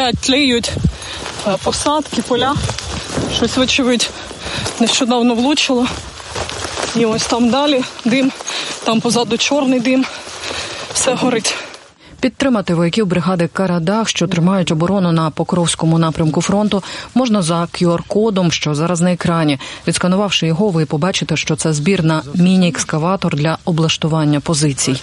горять, тліють посадки, поля. Щось, вочевидь, нещодавно влучило. І ось там далі дим, там позаду чорний дим. Все горить. Підтримати вояків бригади «Карадах», що тримають оборону на Покровському напрямку фронту, можна за QR-кодом, що зараз на екрані. Відсканувавши його, ви побачите, що це збір на міні-екскаватор для облаштування позицій.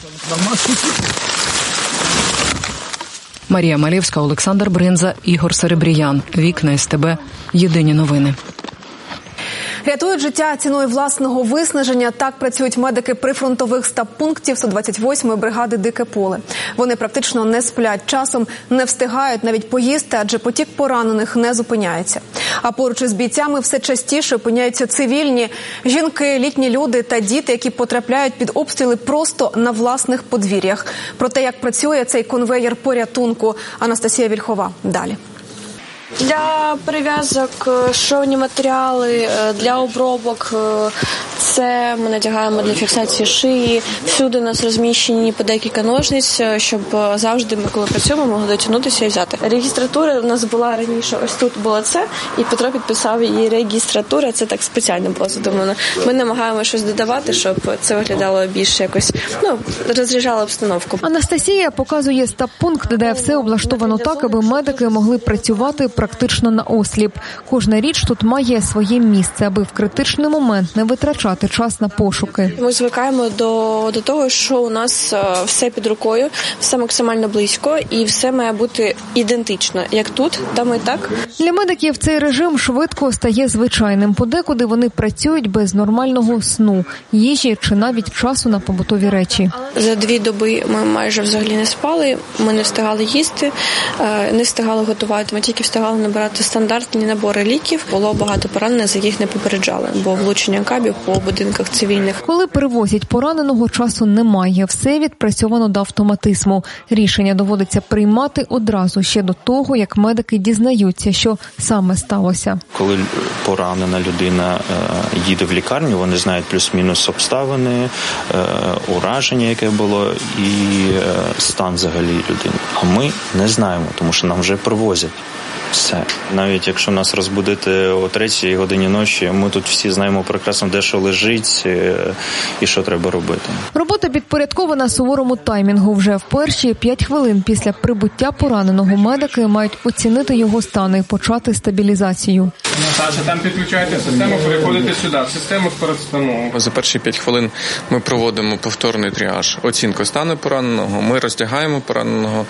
Марія Малєвська, Олександр Бринза, Ігор Серебріян. Вікна СТБ. Єдині новини. Рятують життя ціною власного виснаження. Так працюють медики прифронтових стаб-пунктів 128-ї бригади «Дике поле». Вони практично не сплять. Часом не встигають навіть поїсти, адже потік поранених не зупиняється. А поруч із бійцями все частіше опиняються цивільні жінки, літні люди та діти, які потрапляють під обстріли просто на власних подвір'ях. Про те, як працює цей конвеєр порятунку, Анастасія Вільхова. Далі. Для перев'язок шовні матеріали, для обробок це ми надягаємо для фіксації шиї. Всюди у нас розміщені по декілька ножниць, щоб завжди ми, коли працюємо, могли дотягнутися і взяти. Регістратура у нас була раніше, ось тут було це, і Петро підписав її регістратура, це так спеціально було задумано. Ми намагаємося щось додавати, щоб це виглядало більш якось, розряджало обстановку. Анастасія показує стаб-пункт, де все облаштовано так, аби медики могли працювати практично на осліп. Кожна річ тут має своє місце, аби в критичний момент не витрачати час на пошуки. Ми звикаємо до того, що у нас все під рукою, все максимально близько і все має бути ідентично. Як тут, там і так. Для медиків цей режим швидко стає звичайним. Подекуди вони працюють без нормального сну, їжі чи навіть часу на побутові речі. За 2 доби ми майже взагалі не спали, ми не встигали їсти, не встигали готувати, ми тільки встигали набирати стандартні набори ліків. Було багато поранених, за яких не попереджали, бо влучення кабів по будинках цивільних. Коли перевозять пораненого, часу немає. Все відпрацьовано до автоматизму. Рішення доводиться приймати одразу, ще до того, як медики дізнаються, що саме сталося. Коли поранена людина їде в лікарню, вони знають плюс-мінус обставини, ураження, яке було, і стан взагалі людини. А ми не знаємо, тому що нам вже привозять. Все. Навіть якщо нас розбудити о 3-й годині ночі, ми тут всі знаємо прекрасно, де що лежить і що треба робити. Робота підпорядкована суворому таймінгу. Вже в перші 5 хвилин після прибуття пораненого медики мають оцінити його стан і почати стабілізацію. Наташа, там підключаєте систему, переходите сюди, в систему з парацетамолом. За перші 5 хвилин ми проводимо повторний тріаж, оцінку стану пораненого, ми роздягаємо пораненого,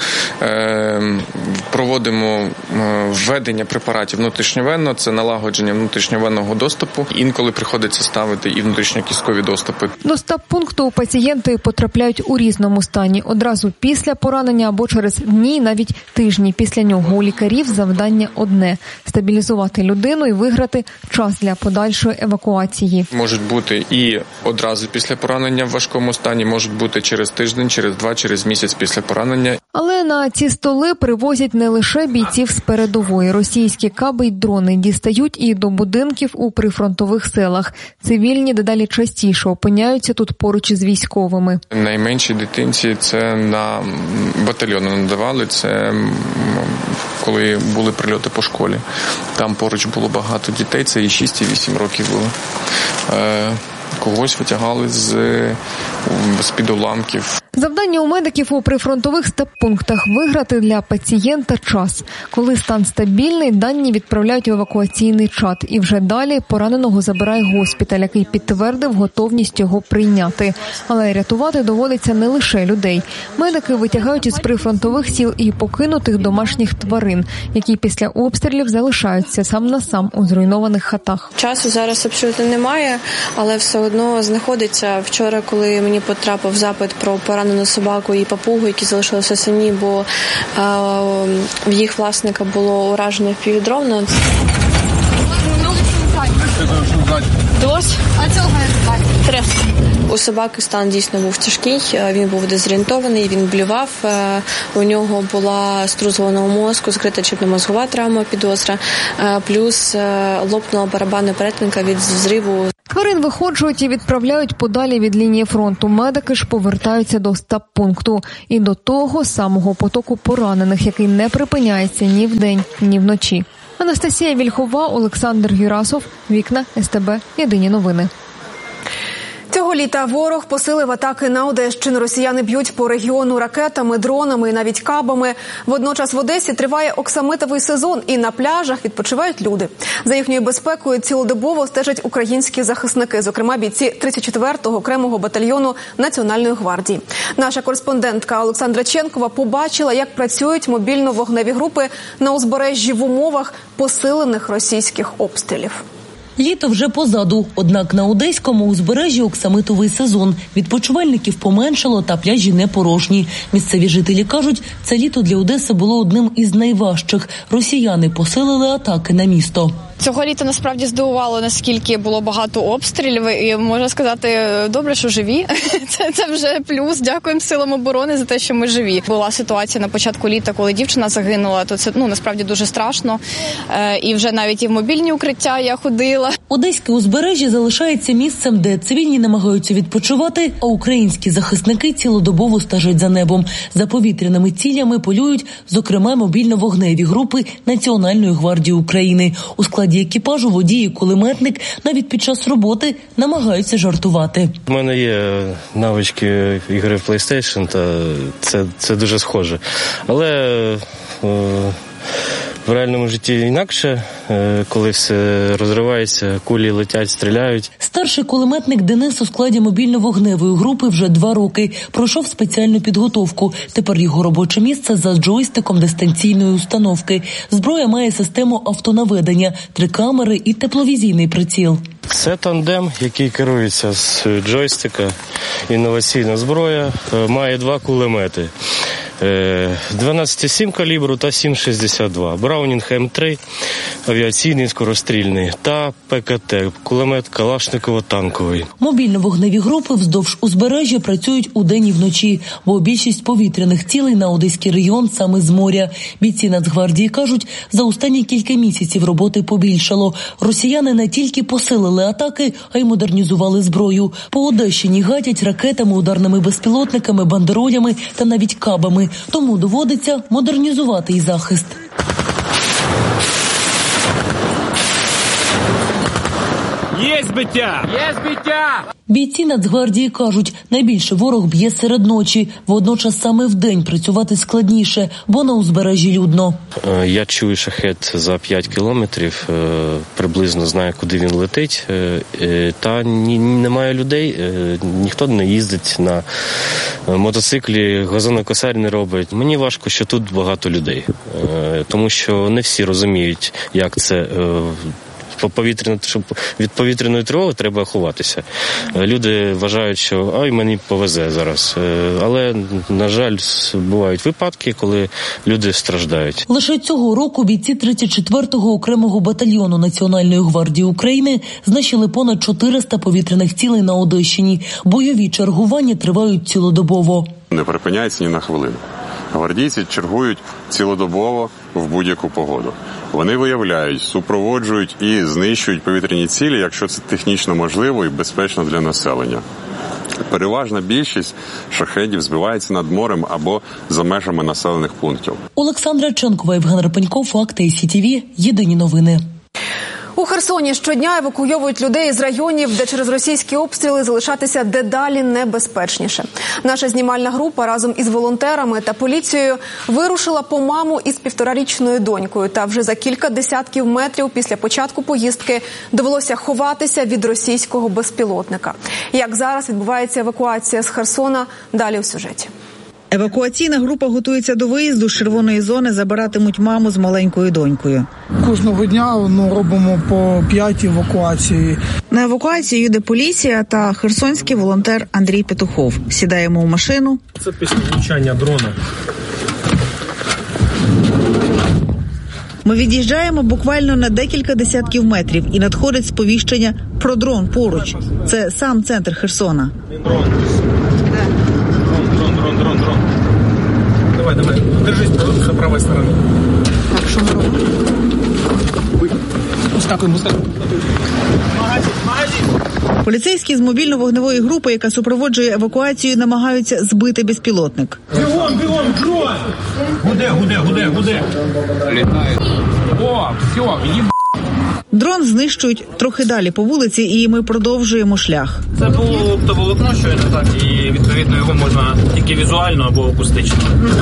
проводимо введення препаратів внутрішньовенно, це налагодження внутрішньовенного доступу. Інколи приходиться ставити і внутрішньокісткові доступи. До стаб-пункту пацієнти потрапляють у різному стані. Одразу після поранення або через дні, навіть тижні після нього. У лікарів завдання одне – стабілізувати людину і виграти час для подальшої евакуації. Можуть бути і одразу після поранення в важкому стані, можуть бути через тиждень, через 2, через місяць після поранення. Але на ці столи привозять не лише бійців з передової. Російські каби й дрони дістають і до будинків у прифронтових селах. Цивільні дедалі частіше опиняються тут поруч із військовими. Найменшій дитинці це на батальйони надавали, це коли були прильоти по школі. Там поруч було багато дітей, це і 6, і 8 років було. Когось витягали з-під уламків. Завдання у медиків у прифронтових стаб-пунктах – виграти для пацієнта час. Коли стан стабільний, дані відправляють в евакуаційний чат. І вже далі пораненого забирає госпіталь, який підтвердив готовність його прийняти. Але рятувати доводиться не лише людей. Медики витягають із прифронтових сіл і покинутих домашніх тварин, які після обстрілів залишаються сам на сам у зруйнованих хатах. Часу зараз абсолютно немає, але все одно знаходиться. Вчора, коли мені потрапив запит про поранену собаку і папугу, які залишилися самі, бо в їх власника було ураження впівдроном. Дос? Трес. У собаки стан дійсно був тяжкий, він був дезорієнтований, він блював, у нього була струс головного мозку, закрита черепно-мозгова травма, підозра, плюс лопнула барабанна перетинка від взриву. Тварин виходжують і відправляють подалі від лінії фронту. Медики ж повертаються до стаб-пункту. І до того самого потоку поранених, який не припиняється ні вдень, ні вночі. Анастасія Вільхова, Олександр Юрасов, Вікна, СТБ, Єдині новини. Цього літа ворог посилив атаки на Одещину. Росіяни б'ють по регіону ракетами, дронами і навіть кабами. Водночас в Одесі триває оксамитовий сезон і на пляжах відпочивають люди. За їхньою безпекою цілодобово стежать українські захисники, зокрема бійці 34-го окремого батальйону Національної гвардії. Наша кореспондентка Олександра Ченкова побачила, як працюють мобільно-вогневі групи на узбережжі в умовах посилених російських обстрілів. Літо вже позаду, однак на Одеському узбережжі оксамитовий сезон. Відпочивальників поменшало, та пляжі не порожні. Місцеві жителі кажуть, це літо для Одеси було одним із найважчих. Росіяни посилили атаки на місто. Цього літа насправді здивувало, наскільки було багато обстрілів. І можна сказати, добре, що живі. Це вже плюс. Дякуємо силам оборони за те, що ми живі. Була ситуація на початку літа, коли дівчина загинула, то це насправді дуже страшно. І вже навіть і в мобільні укриття я ходила. Одеське узбережжя залишається місцем, де цивільні намагаються відпочивати, а українські захисники цілодобово стежать за небом. За повітряними цілями полюють, зокрема, мобільно-вогневі групи Національної гвардії України. У складі екіпажу водій і кулеметник навіть під час роботи намагаються жартувати. У мене є навички ігри в PlayStation, та це дуже схоже. Але в реальному житті інакше, коли все розривається, кулі летять, стріляють. Старший кулеметник Денис у складі мобільно-вогневої групи вже 2 роки. Пройшов спеціальну підготовку. Тепер його робоче місце за джойстиком дистанційної установки. Зброя має систему автонаведення, 3 камери і тепловізійний приціл. Це тандем, який керується з джойстика. Інноваційна зброя, має 2 кулемети. 12,7 калібру та 7,62. Браунінг М3, авіаційний скорострільний, та ПКТ, кулемет Калашникова-танковий. Мобільно-вогневі групи вздовж узбережжя працюють удень і вночі, бо більшість повітряних цілей на Одеський регіон саме з моря. Бійці Нацгвардії кажуть, за останні кілька місяців роботи побільшало. Росіяни не тільки посилили атаки, а й модернізували зброю. По Одещині гатять ракетами, ударними безпілотниками, бандеролями та навіть кабами. Тому доводиться модернізувати і захист. Є збиття! Є збиття! Бійці Нацгвардії кажуть, найбільше ворог б'є серед ночі. Водночас саме вдень працювати складніше, бо на узбережжі людно. Я чую шахет за 5 кілометрів, приблизно знаю, куди він летить. Та немає людей, ніхто не їздить на мотоциклі, газонокосарь не робить. Мені важко, що тут багато людей, тому що не всі розуміють, як це від повітряної тривоги треба ховатися. Люди вважають, що мені повезе зараз. Але, на жаль, бувають випадки, коли люди страждають. Лише цього року бійці 34-го окремого батальйону Національної гвардії України знищили понад 400 повітряних цілей на Одещині. Бойові чергування тривають цілодобово. Не припиняється ні на хвилину. Гвардійці чергують цілодобово в будь-яку погоду. Вони виявляють, супроводжують і знищують повітряні цілі, якщо це технічно можливо і безпечно для населення. Переважна більшість шахедів збивається над морем або за межами населених пунктів. Олександра Ченкова, Євген Рапенько, Факти СІТВ, Єдині новини. У Херсоні щодня евакуйовують людей з районів, де через російські обстріли залишатися дедалі небезпечніше. Наша знімальна група разом із волонтерами та поліцією вирушила по маму із 1,5-річною донькою. Та вже за кілька десятків метрів після початку поїздки довелося ховатися від російського безпілотника. Як зараз відбувається евакуація з Херсона, далі у сюжеті. Евакуаційна група готується до виїзду з червоної зони, забиратимуть маму з маленькою донькою. Кожного дня робимо по 5 евакуацій. На евакуацію їде поліція та херсонський волонтер Андрій Петухов. Сідаємо у машину. Це після влучання дрона. Ми від'їжджаємо буквально на декілька десятків метрів і надходить сповіщення про дрон поруч. Це сам центр Херсона. Дрон. Давай. Держись з правої сторони. Так, що ми робимо? Ускакуємо. Магазин. Поліцейські з мобільно-вогневої групи, яка супроводжує евакуацію, намагаються збити безпілотник. Бігом, дрон! Гуде. Літає. О, все, їб... Дрон знищують трохи далі по вулиці, і ми продовжуємо шлях. Це було оптоволокно, що це так, і відповідно його можна тільки візуально або акустично.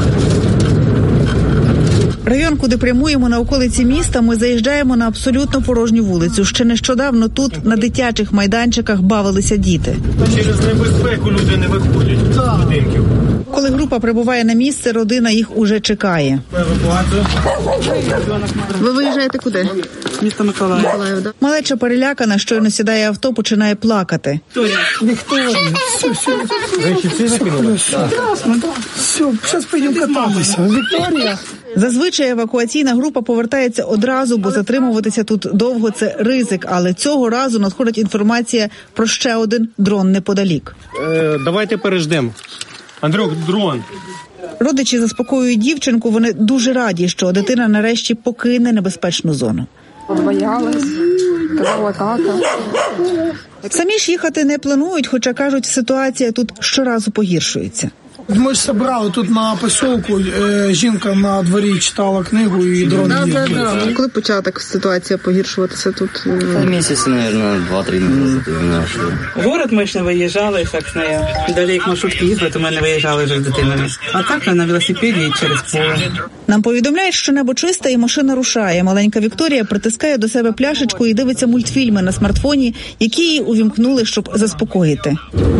Район, куди прямуємо на околиці міста, ми заїжджаємо на абсолютно порожню вулицю. Ще нещодавно тут на дитячих майданчиках бавилися діти. Через небезпеку люди не виходять з будинків. Коли група прибуває на місце, родина їх уже чекає. Евакуацію. Ви виїжджаєте куди? Місто Миколаїв. Малеча перелякана, щойно сідає авто, починає плакати. Вікторія. Речі всі закинули? Прекрасно, так. Все, зараз поїдемо кататися. Вікторія. Зазвичай евакуаційна група повертається одразу, бо затримуватися тут довго – це ризик. Але цього разу надходить інформація про ще один дрон неподалік. Давайте переждемо. Андрюх, дрон. Родичі заспокоюють дівчинку, вони дуже раді, що дитина нарешті покине небезпечну зону. Боялась, казала тата. Самі ж їхати не планують, хоча, кажуть, ситуація тут щоразу погіршується. Ми ж зібрали тут на поселку, жінка на дворі читала книгу і дрон їздив. Коли почала так ситуація погіршуватися тут? Місяці, мабуть, 2-3 місяці. В город ми ж не виїжджали, так з нею. Далі як маршрутки їздили, то ми не виїжджали вже з дитинами. А так на велосипеді і через поле. Нам повідомляють, що небо чисте і машина рушає. Маленька Вікторія притискає до себе пляшечку і дивиться мультфільми на смартфоні, які її увімкнули, щоб заспокоїти.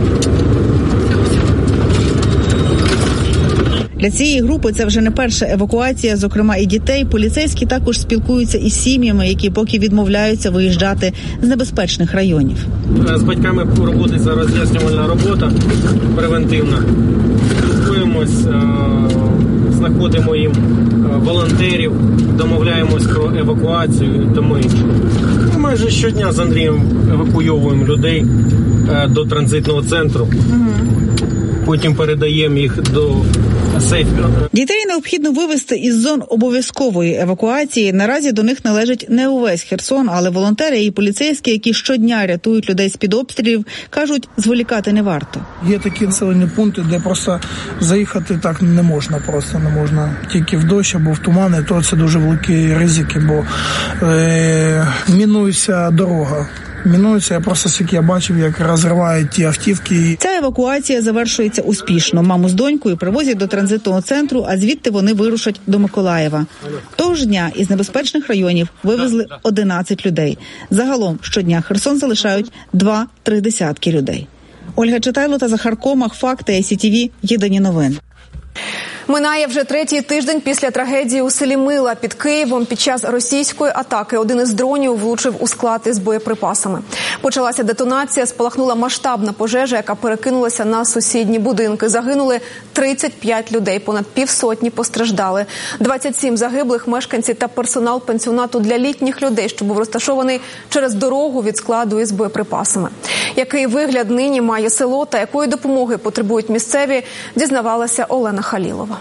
Для цієї групи це вже не перша евакуація, зокрема і дітей. Поліцейські також спілкуються із сім'ями, які поки відмовляються виїжджати з небезпечних районів. З батьками проводиться роз'яснювальна робота превентивна. Спілкуємось, знаходимо їм волонтерів, домовляємось про евакуацію, тому інше. Майже щодня з Андрієм евакуйовуємо людей до транзитного центру. Потім передаємо їх до сейфів. Дітей необхідно вивезти із зон обов'язкової евакуації. Наразі до них належить не увесь Херсон, але волонтери і поліцейські, які щодня рятують людей з-під обстрілів, кажуть, зволікати не варто. Є такі населені пункти, де просто заїхати так не можна, просто не можна. Тільки в дощ або в тумани, то це дуже великі ризики, бо мінується дорога. Я просто скільки я бачив, як розривають ті автівки. Ця евакуація завершується успішно. Маму з донькою привозять до транзитного центру, а звідти вони вирушать до Миколаєва. Того ж дня із небезпечних районів вивезли 11 людей. Загалом щодня Херсон залишають 2-3 десятки людей. Ольга Читайло та Захар Комах, Факти, ICTV, Єдині новини. Минає вже третій тиждень після трагедії у селі Мила під Києвом. Під час російської атаки один із дронів влучив у склад із боєприпасами. Почалася детонація, спалахнула масштабна пожежа, яка перекинулася на сусідні будинки. Загинули 35 людей, понад півсотні постраждали. 27 загиблих мешканці та персонал пенсіонату для літніх людей, що був розташований через дорогу від складу із боєприпасами. Який вигляд нині має село та якої допомоги потребують місцеві, дізнавалася Олена Халілова.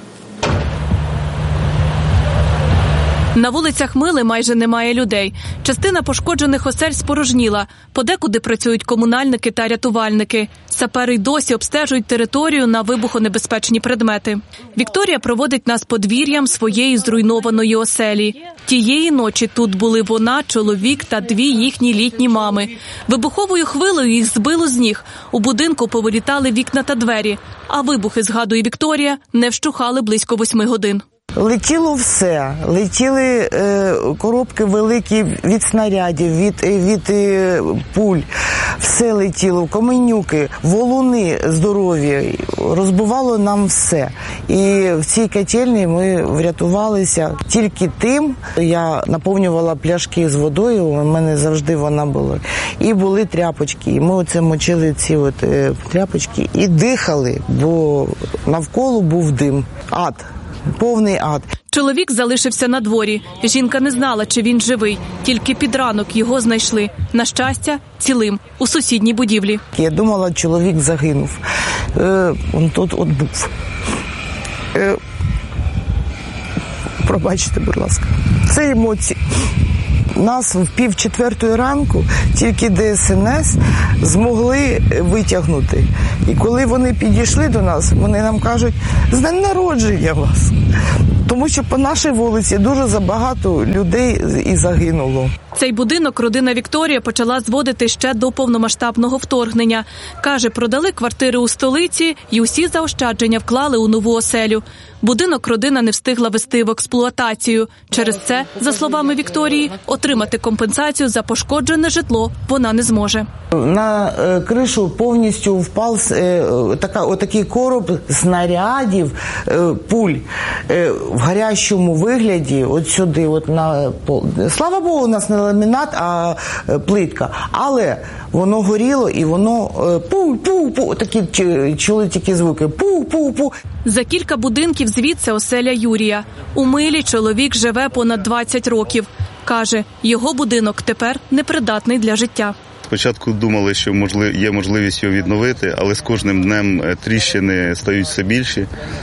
На вулицях Мили майже немає людей. Частина пошкоджених осель спорожніла. Подекуди працюють комунальники та рятувальники. Сапери й досі обстежують територію на вибухонебезпечні предмети. Вікторія проводить нас подвір'ям своєї зруйнованої оселі. Тієї ночі тут були вона, чоловік та 2 їхні літні мами. Вибуховою хвилею їх збило з ніг. У будинку повилітали вікна та двері. А вибухи, згадує Вікторія, не вщухали близько 8 годин. Летіло все. Летіли коробки великі від снарядів, від пуль. Все летіло, каменюки, валуни здорові. Розбивало нам все. І в цій котельні ми врятувалися тільки тим. Я наповнювала пляшки з водою, у мене завжди вона була. І були тряпочки. І ми оце мочили ці тряпочки і дихали, бо навколо був дим. Ад. Повний ад. Чоловік залишився на дворі. Жінка не знала, чи він живий. Тільки під ранок його знайшли. На щастя, цілим. У сусідній будівлі. Я думала, чоловік загинув. Он тут от був. Пробачте, будь ласка. Це емоції. Нас в 3:30 ранку тільки ДСНС змогли витягнути. І коли вони підійшли до нас, вони нам кажуть: з днем народження вас. Тому що по нашій вулиці дуже забагато людей і загинуло. Цей будинок родина Вікторія почала зводити ще до повномасштабного вторгнення. Каже, продали квартири у столиці і усі заощадження вклали у нову оселю. Будинок родина не встигла вести в експлуатацію. Через це, за словами Вікторії, отримати компенсацію за пошкоджене житло вона не зможе. На кришу повністю впав отакий короб снарядів, пуль в гарячому вигляді, от сюди, от на пол. Слава Богу, у нас не ламінат, а плитка. Але воно горіло і воно пу-пу-пу, такі чули тільки звуки, пу-пу-пу. За кілька будинків звідси оселя Юрія. У Милі чоловік живе понад 20 років. Каже, його будинок тепер непридатний для життя. Спочатку думали, що є можливість його відновити, але з кожним днем тріщини стають все більші.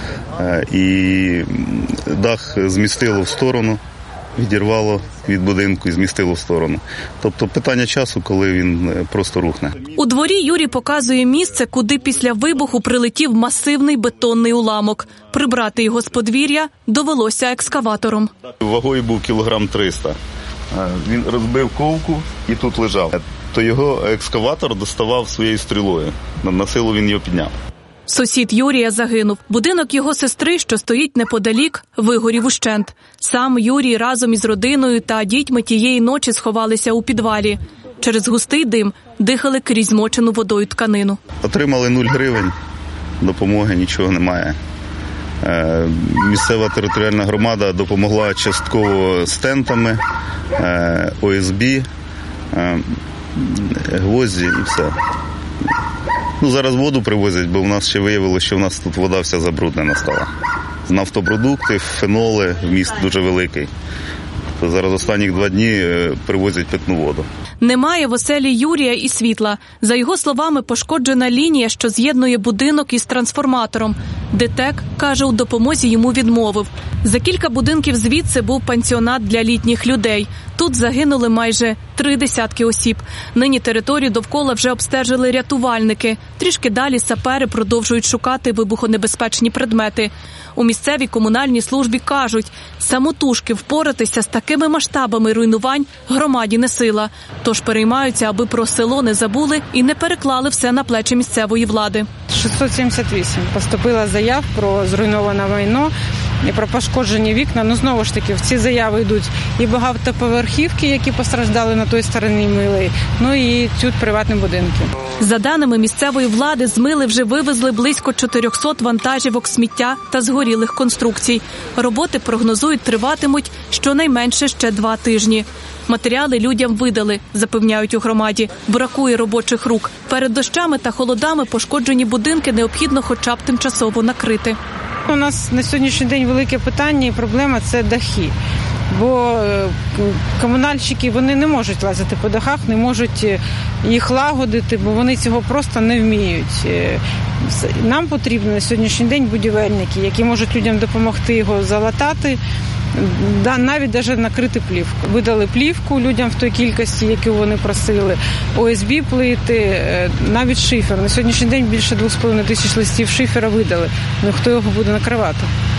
І дах змістило в сторону, відірвало від будинку і змістило в сторону. Тобто питання часу, коли він просто рухне. У дворі Юрій показує місце, куди після вибуху прилетів масивний бетонний уламок. Прибрати його з подвір'я довелося екскаватором. Вагою був 300 кг. Він розбив ковку і тут лежав. То його екскаватор доставав своєю стрілою. На силу він його підняв. Сусід Юрія загинув. Будинок його сестри, що стоїть неподалік, вигорів ущент. Сам Юрій разом із родиною та дітьми тієї ночі сховалися у підвалі. Через густий дим дихали крізь змочену водою тканину. Отримали 0 гривень, допомоги нічого немає. Місцева територіальна громада допомогла частково стентами, ОСБ, гвозді і все. Зараз воду привозять, бо в нас ще виявилося, що в нас тут вода вся забруднена стала. Нафтопродукти, феноли, вміст дуже великий. То зараз останні 2 дні привозять питну воду. Немає в оселі Юрія і світла. За його словами, пошкоджена лінія, що з'єднує будинок із трансформатором. ДТЕК, каже, у допомозі йому відмовив. За кілька будинків звідси був пансіонат для літніх людей. Тут загинули майже 30 осіб. Нині територію довкола вже обстежили рятувальники. Трішки далі сапери продовжують шукати вибухонебезпечні предмети. У місцевій комунальній службі кажуть, самотужки впоратися з такими масштабами руйнувань громаді не сила. Тож переймаються, аби про село не забули і не переклали все на плечі місцевої влади. 678 поступила заяв про зруйноване майно і про пошкоджені вікна. Знову ж таки, в ці заяви йдуть і багатоповерхівки, які постраждали на той стороні Мили, і тут приватні будинки. За даними місцевої влади, з Мили вже вивезли близько 400 вантажівок сміття та згорілих конструкцій. Роботи, прогнозують, триватимуть щонайменше ще 2 тижні. Матеріали людям видали, запевняють у громаді. Бракує робочих рук. Перед дощами та холодами пошкоджені будинки необхідно хоча б тимчасово накрити. У нас на сьогоднішній день велике питання і проблема – це дахи. Бо комунальщики, вони не можуть лазити по дахах, не можуть їх лагодити, бо вони цього просто не вміють. Нам потрібні на сьогоднішній день будівельники, які можуть людям допомогти його залатати, навіть накрити плівку. Видали плівку людям в той кількості, яку вони просили, ОСБ плити, навіть шифер. На сьогоднішній день більше 2500 листів шифера видали. Хто його буде накривати?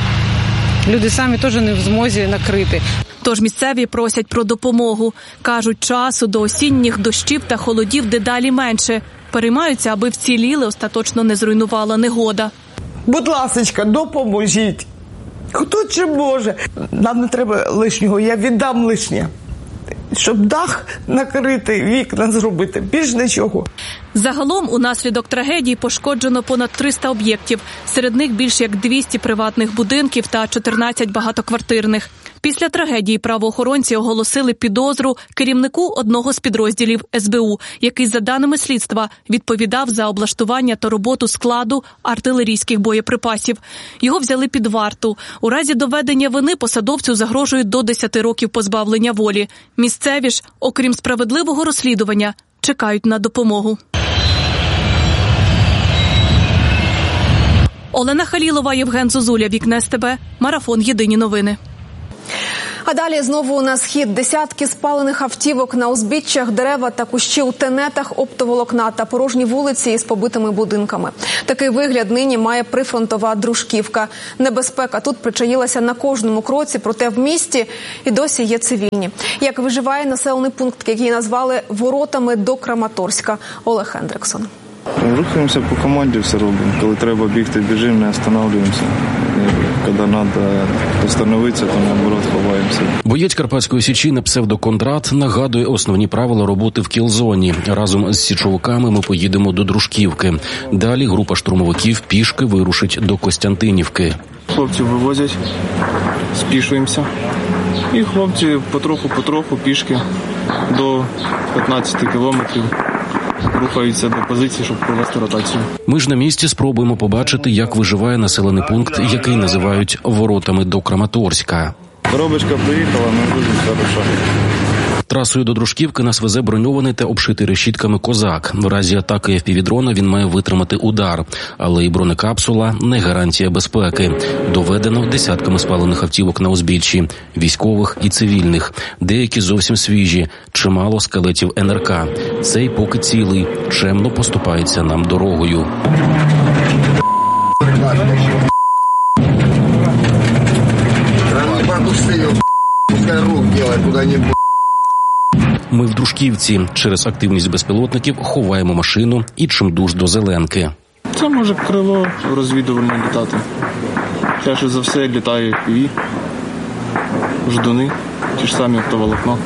Люди самі теж не в змозі накрити. Тож місцеві просять про допомогу. Кажуть, часу до осінніх дощів та холодів дедалі менше. Переймаються, аби вціліли, остаточно не зруйнувала негода. Будь ласочка, допоможіть. Хто чим може? Нам не треба лишнього, я віддам лишнє. Щоб дах накрити, вікна зробити, більш нічого. Загалом унаслідок трагедії пошкоджено понад 300 об'єктів. Серед них більш як 200 приватних будинків та 14 багатоквартирних. Після трагедії правоохоронці оголосили підозру керівнику одного з підрозділів СБУ, який, за даними слідства, відповідав за облаштування та роботу складу артилерійських боєприпасів. Його взяли під варту. У разі доведення вини посадовцю загрожують до 10 років позбавлення волі. Місцеві ж, окрім справедливого розслідування, чекають на допомогу. Олена Халілова, Євген Зозуля, Вікна СТБ, Марафон. Єдині новини. А далі знову на схід. Десятки спалених автівок на узбіччях, дерева та кущі у тенетах оптоволокна та порожні вулиці із побитими будинками. Такий вигляд нині має прифронтова Дружківка. Небезпека тут причаїлася на кожному кроці, проте в місті і досі є цивільні. Як виживає населений пункт, який назвали «Воротами до Краматорська». Олег Хендриксон. Рухаємося по команді, все робимо. Коли треба бігти, біжимо, не останавливаємося. Коли треба остановитися, то наоборот ховаємося. Боєць Карпатської Січі на псевдо Кондрат нагадує основні правила роботи в кіл-зоні. Разом з січовиками ми поїдемо до Дружківки. Далі група штурмовиків пішки вирушить до Костянтинівки. Хлопці вивозять, спішуємося. І хлопці потроху пішки до 15 кілометрів рухаються до позиції, щоб провести ротацію. Ми ж на місці спробуємо побачити, як виживає населений пункт, який називають «Воротами до Краматорська». Коробочка приїхала, ми будемо вирушати. Трасою до Дружківки нас везе броньований та обшитий решітками «Козак». В разі атаки FPV-дрона він має витримати удар. Але і бронекапсула – не гарантія безпеки. Доведено десятками спалених автівок на узбіччі. Військових і цивільних. Деякі зовсім свіжі. Чимало скелетів НРК. Цей поки цілий. Чемно поступається нам дорогою. Ми в Дружківці. Через активність безпілотників ховаємо машину і чимдуж до зеленки. Це може крило розвідувальне літати. Чаще за все літає FPV, ждуни, ті ж самі оптоволокно.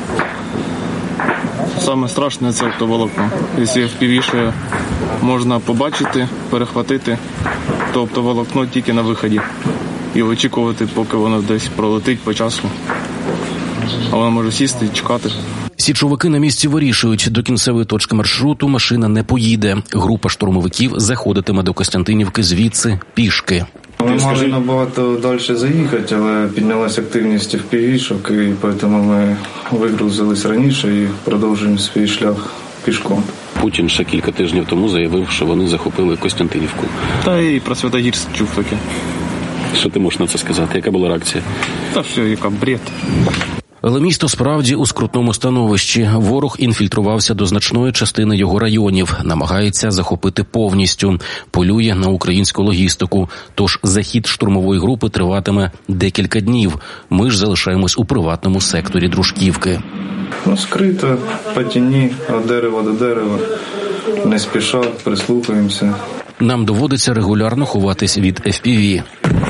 Саме страшне – це оптоволокно. Якщо FPV ще можна побачити, перехватити, то оптоволокно тільки на виході. І очікувати, поки воно десь пролетить по часу. А вона може сісти і чекати. Січовики на місці вирішують, до кінцевої точки маршруту машина не поїде. Група штурмовиків заходитиме до Костянтинівки звідси пішки. Ми могли набагато далі заїхати, але піднялася активність FPV-шок, і тому ми вигрузились раніше і продовжуємо свій шлях пішком. Путін ще кілька тижнів тому заявив, що вони захопили Костянтинівку. Та і про Святогірськ чув таке. Що ти можеш на це сказати? Яка була реакція? Та все, яка бред. Але місто справді у скрутному становищі. Ворог інфільтрувався до значної частини його районів, намагається захопити повністю, полює на українську логістику. Тож захід штурмової групи триватиме декілька днів. Ми ж залишаємось у приватному секторі Дружківки. Скрито, по тіні, від дерева до дерева, не спіша, прислухаємося. Нам доводиться регулярно ховатись від FPV.